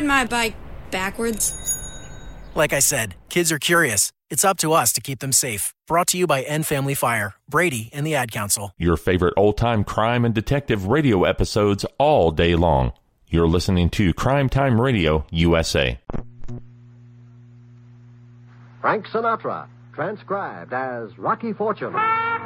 ride my bike backwards? Like I said, kids are curious. It's up to us to keep them safe. Brought to you by End Family Fire, Brady, and the Ad Council. Your favorite old-time crime and detective radio episodes all day long. You're listening to Crime Time Radio USA. Frank Sinatra, transcribed as Rocky Fortune.